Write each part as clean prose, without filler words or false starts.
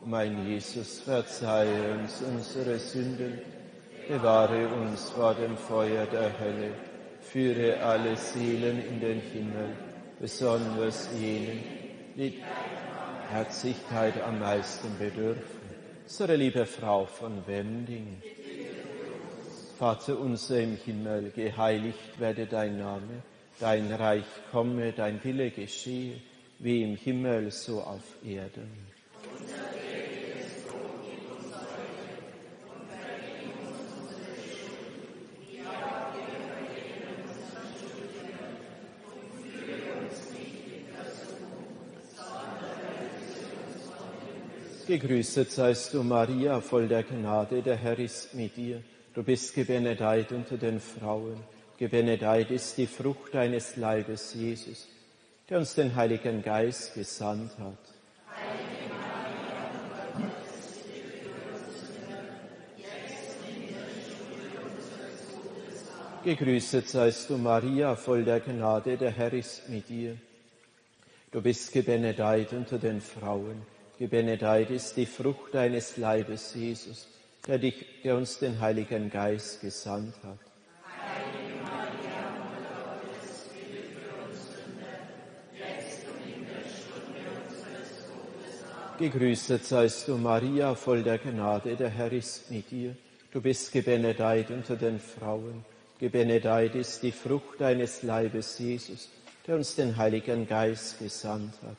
mein Jesus, verzeihe uns unsere Sünden, bewahre uns vor dem Feuer der Hölle, führe alle Seelen in den Himmel, besonders jene, die Herzlichkeit am meisten bedürfen. Unsere liebe Frau von Wending. Vater unser im Himmel, geheiligt werde dein Name, dein Reich komme, dein Wille geschehe, wie im Himmel, so auf Erden. Gegrüßet seist du, Maria, voll der Gnade, der Herr ist mit dir. Du bist gebenedeit unter den Frauen. Gebenedeit ist die Frucht deines Leibes, Jesus, der uns den Heiligen Geist gesandt hat. Gegrüßet seist du, Maria, voll der Gnade, der Herr ist mit dir. Du bist gebenedeit unter den Frauen. Gebenedeit ist die Frucht deines Leibes, Jesus, der uns den Heiligen Geist gesandt hat. Heilige Maria, Mutter Gottes, bitte für uns Sünder, jetzt und in der Stunde unseres Todes. Amen. Gegrüßet seist du, Maria, voll der Gnade, der Herr ist mit dir. Du bist gebenedeit unter den Frauen. Gebenedeit ist die Frucht deines Leibes, Jesus, der uns den Heiligen Geist gesandt hat.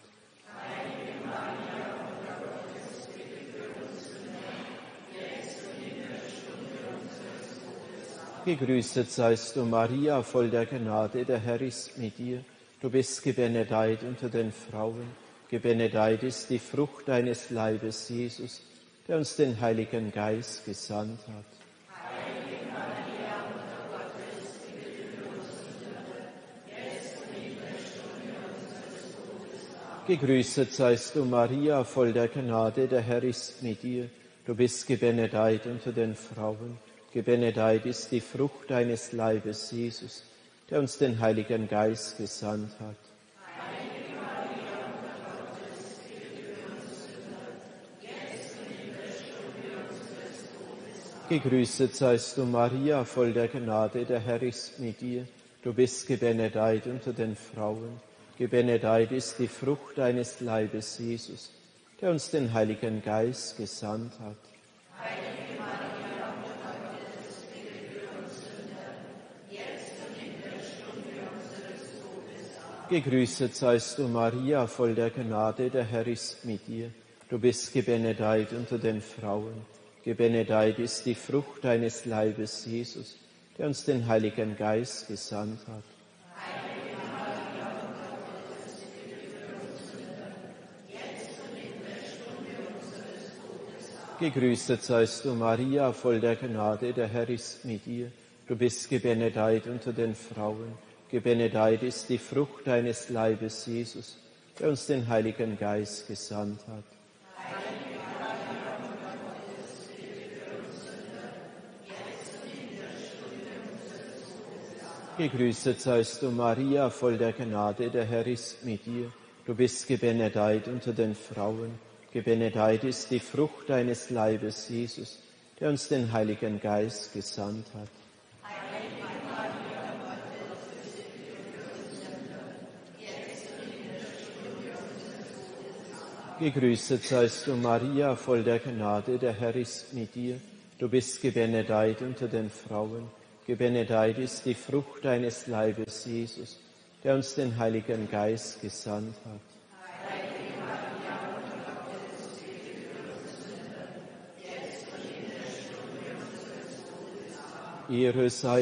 Gegrüßet seist du, Maria, voll der Gnade, der Herr ist mit dir. Du bist gebenedeit unter den Frauen. Gebenedeit ist die Frucht deines Leibes, Jesus, der uns den Heiligen Geist gesandt hat. Heilige Maria, Mutter Gottes, bitte für uns Sünder, jetzt und in der Stunde unseres Todes. Amen. Gegrüßet seist du, Maria, voll der Gnade, der Herr ist mit dir. Du bist gebenedeit unter den Frauen. Gebenedeit ist die Frucht deines Leibes, Jesus, der uns den Heiligen Geist gesandt hat. Heilige Maria, Mutter Gottes, bitte für uns Sünder, jetzt und in der Stunde unseres Todes. Amen. Gegrüßet seist du, Maria, voll der Gnade, der Herr ist mit dir. Du bist gebenedeit unter den Frauen. Gebenedeit ist die Frucht deines Leibes, Jesus, der uns den Heiligen Geist gesandt hat. Heilige Maria, Mutter Gottes, bitte für uns Sünder, jetzt und in der Stunde unseres Todes. Amen. Gegrüßet seist du, Maria, voll der Gnade, der Herr ist mit dir. Du bist gebenedeit unter den Frauen. Gebenedeit ist die Frucht deines Leibes, Jesus, der uns den Heiligen Geist gesandt hat. Heilige Maria, Mutter Gottes, bitte für uns Sünder, jetzt und in der Stunde unseres Todes. Amen. Gegrüßet seist du, Maria, voll der Gnade, der Herr ist mit dir. Du bist gebenedeit unter den Frauen. Gebenedeit ist die Frucht deines Leibes, Jesus, der uns den Heiligen Geist gesandt hat. Heilige Maria, Mutter Gottes, bitte für uns Sünder, jetzt und in der Stunde unseres Todes. Amen. Gegrüßet seist du, Maria, voll der Gnade, der Herr ist mit dir. Du bist gebenedeit unter den Frauen. Gebenedeit ist die Frucht deines Leibes, Jesus, der uns den Heiligen Geist gesandt hat. Heilige Maria, Mutter Gottes, bitte für uns Sünder, jetzt und in der Stunde unseres Todes. Amen. Gegrüßet seist du, Maria, voll der Gnade, der Herr ist mit dir. Du bist gebenedeit unter den Frauen. Gebenedeit ist die Frucht deines Leibes, Jesus, der uns den Heiligen Geist gesandt hat. Heilige Maria, Mutter Gottes, bitte für uns Sünder, jetzt und in der Stunde unseres Todes. Amen. Ehre sei